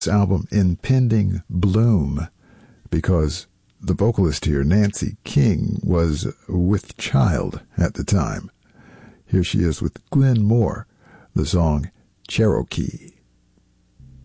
album Impending Bloom, because the vocalist here, Nancy King, was with child at the time. Here she is with Glenn Moore, the song Cherokee.